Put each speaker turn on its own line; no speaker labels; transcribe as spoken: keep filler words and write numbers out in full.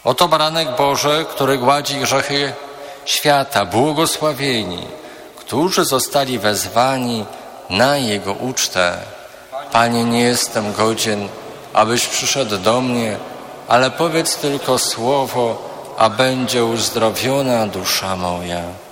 Oto baranek Boży, który gładzi grzechy świata, błogosławieni, którzy zostali wezwani na Jego ucztę. Panie, nie jestem godzien, abyś przyszedł do mnie, ale powiedz tylko słowo, a będzie uzdrowiona dusza moja.